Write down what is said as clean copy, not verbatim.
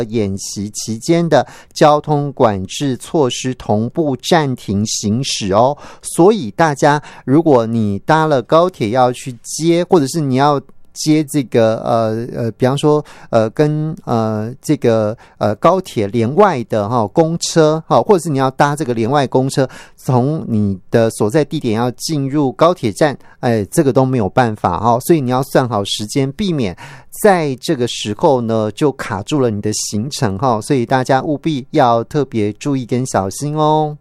演习期间的交通管制措施同步暂停行驶哦。所以大家如果你搭了高铁要去接，或者是你要接这个比方说跟这个高铁连外的公车或者是你要搭这个连外公车从你的所在地点要进入高铁站，这个都没有办法所以你要算好时间，避免在这个时候呢就卡住了你的行程所以大家务必要特别注意跟小心哦。